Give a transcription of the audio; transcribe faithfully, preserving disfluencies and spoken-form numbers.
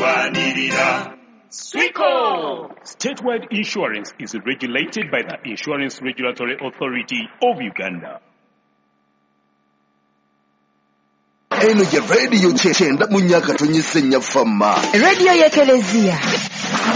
kulwanirira. Swico! Statewide insurance is regulated by the Insurance Regulatory Authority of Uganda. Eno ye radio kyenda mu nnyaka tonyise nnya famma. Radio y'Ekelezia.